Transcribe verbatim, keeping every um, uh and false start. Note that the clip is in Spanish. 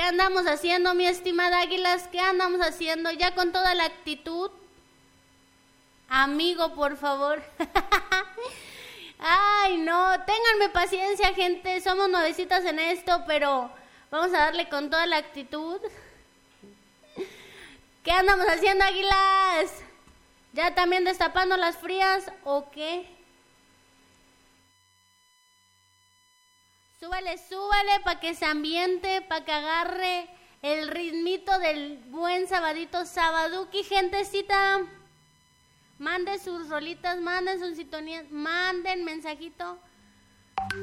andamos haciendo, mi estimada Águilas? ¿Qué andamos haciendo? ¿Ya con toda la actitud? Amigo, por favor. Ay, no, ténganme paciencia, gente. Somos nuevecitas en esto, pero vamos a darle con toda la actitud. ¿Qué andamos haciendo, Águilas? ¿Ya también destapando las frías o qué? Súbale, súbale para que se ambiente, para que agarre el ritmito del buen sabadito sabaduki, gentecita. Manden sus rolitas, manden sus sintonías, manden mensajito.